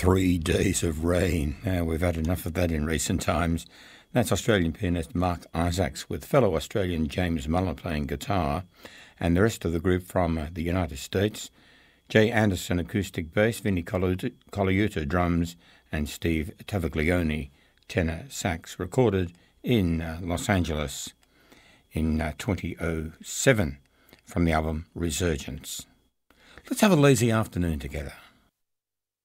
3 days of rain. Now, we've had enough of that in recent times. That's Australian pianist Mark Isaacs with fellow Australian James Mullen playing guitar, and the rest of the group from the United States: Jay Anderson acoustic bass, Vinnie Colaiuta drums, and Steve Tavaglione tenor sax, recorded in Los Angeles in 2007 from the album Resurgence. Let's have a lazy afternoon together.